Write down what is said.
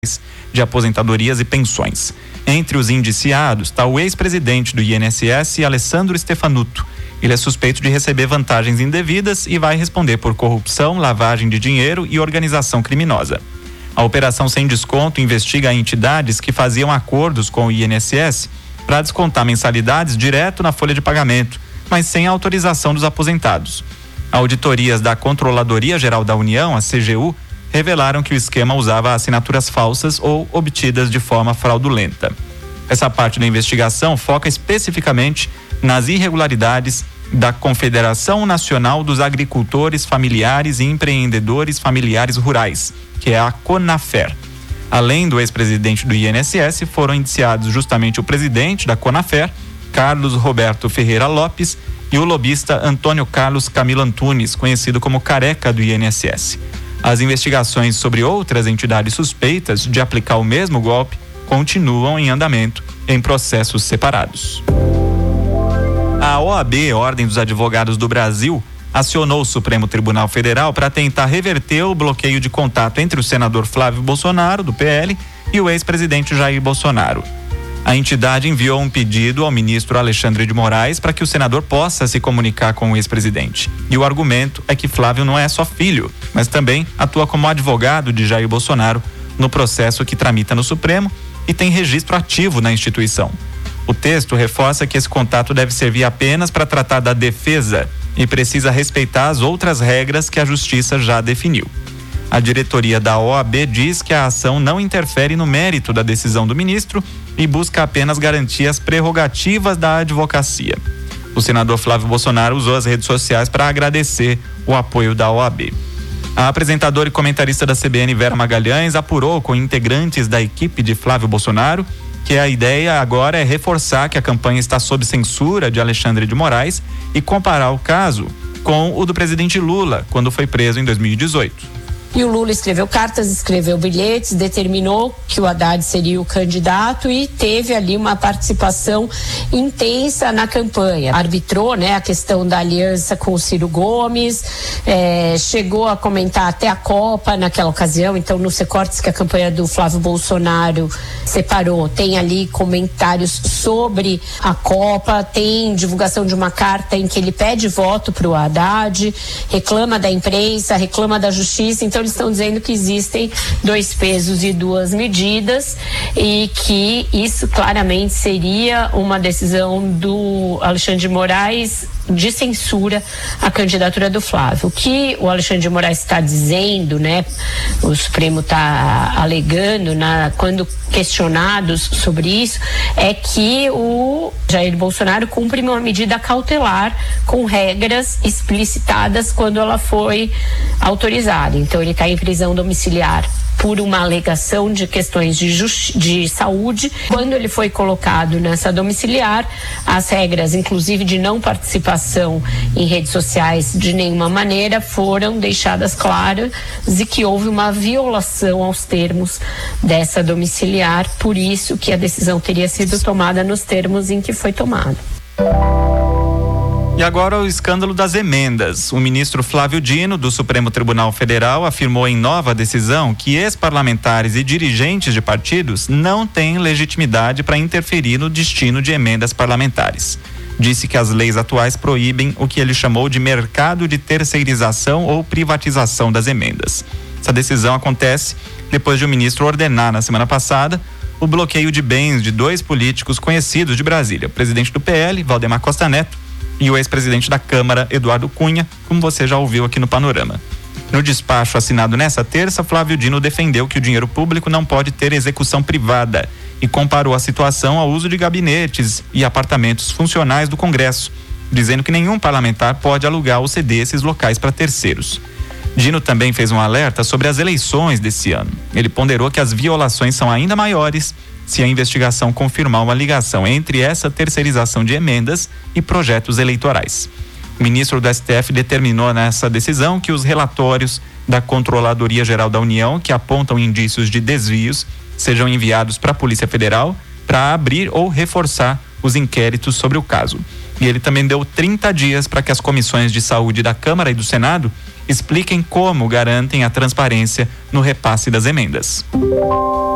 de aposentadorias e pensões. Entre os indiciados está o ex-presidente do INSS, Alessandro Stefanuto. Ele é suspeito de receber vantagens indevidas e vai responder por corrupção, lavagem de dinheiro e organização criminosa. A Operação Sem Desconto investiga entidades que faziam acordos com o INSS para descontar mensalidades direto na folha de pagamento, mas sem a autorização dos aposentados. Auditorias da Controladoria Geral da União, a CGU, revelaram que o esquema usava assinaturas falsas ou obtidas de forma fraudulenta. Essa parte da investigação foca especificamente nas irregularidades da Confederação Nacional dos Agricultores Familiares e Empreendedores Familiares Rurais, que é a CONAFER. Além do ex-presidente do INSS, foram indiciados justamente o presidente da CONAFER, Carlos Roberto Ferreira Lopes, e o lobista Antônio Carlos Camilo Antunes, conhecido como Careca do INSS. As investigações sobre outras entidades suspeitas de aplicar o mesmo golpe continuam em andamento em processos separados. A OAB, Ordem dos Advogados do Brasil, acionou o Supremo Tribunal Federal para tentar reverter o bloqueio de contato entre o senador Flávio Bolsonaro, do PL, e o ex-presidente Jair Bolsonaro. A entidade enviou um pedido ao ministro Alexandre de Moraes para que o senador possa se comunicar com o ex-presidente. E o argumento é que Flávio não é só filho, mas também atua como advogado de Jair Bolsonaro no processo que tramita no Supremo e tem registro ativo na instituição. O texto reforça que esse contato deve servir apenas para tratar da defesa e precisa respeitar as outras regras que a Justiça já definiu. A diretoria da OAB diz que a ação não interfere no mérito da decisão do ministro e busca apenas garantir as prerrogativas da advocacia. O senador Flávio Bolsonaro usou as redes sociais para agradecer o apoio da OAB. A apresentadora e comentarista da CBN, Vera Magalhães, apurou com integrantes da equipe de Flávio Bolsonaro que a ideia agora é reforçar que a campanha está sob censura de Alexandre de Moraes e comparar o caso com o do presidente Lula, quando foi preso em 2018. E o Lula escreveu cartas, escreveu bilhetes, determinou que o Haddad seria o candidato e teve ali uma participação intensa na campanha. Arbitrou, a questão da aliança com o Ciro Gomes, chegou a comentar até a Copa naquela ocasião. Então, nos recortes que a campanha do Flávio Bolsonaro separou, tem ali comentários sobre a Copa, tem divulgação de uma carta em que ele pede voto para o Haddad, reclama da imprensa, reclama da justiça. Então, eles estão dizendo que existem 2 pesos e 2 medidas e que isso claramente seria uma decisão do Alexandre de Moraes de censura à candidatura do Flávio. O que o Alexandre de Moraes está dizendo, o Supremo está alegando, quando questionados sobre isso, é que o Jair Bolsonaro cumpre uma medida cautelar com regras explicitadas quando ela foi autorizada. Então, ele está em prisão domiciliar por uma alegação de questões de saúde. Quando ele foi colocado nessa domiciliar, as regras, inclusive de não participação em redes sociais de nenhuma maneira, foram deixadas claras e que houve uma violação aos termos dessa domiciliar, por isso que a decisão teria sido tomada nos termos em que foi tomada. E agora o escândalo das emendas. O ministro Flávio Dino, do Supremo Tribunal Federal, afirmou em nova decisão que ex-parlamentares e dirigentes de partidos não têm legitimidade para interferir no destino de emendas parlamentares. Disse que as leis atuais proíbem o que ele chamou de mercado de terceirização ou privatização das emendas. Essa decisão acontece depois de o ministro ordenar na semana passada o bloqueio de bens de 2 políticos conhecidos de Brasília, o presidente do PL, Valdemar Costa Neto, e o ex-presidente da Câmara, Eduardo Cunha, como você já ouviu aqui no Panorama. No despacho assinado nessa terça, Flávio Dino defendeu que o dinheiro público não pode ter execução privada e comparou a situação ao uso de gabinetes e apartamentos funcionais do Congresso, dizendo que nenhum parlamentar pode alugar ou ceder esses locais para terceiros. Dino também fez um alerta sobre as eleições desse ano. Ele ponderou que as violações são ainda maiores se a investigação confirmar uma ligação entre essa terceirização de emendas e projetos eleitorais. O ministro do STF determinou nessa decisão que os relatórios da Controladoria Geral da União, que apontam indícios de desvios, sejam enviados para a Polícia Federal para abrir ou reforçar os inquéritos sobre o caso. E ele também deu 30 dias para que as comissões de saúde da Câmara e do Senado expliquem como garantem a transparência no repasse das emendas.